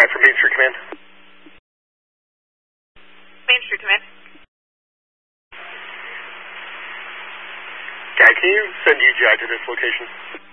Jai from Main Street Command. Main Street Command. Jai, can you send UGI to this location?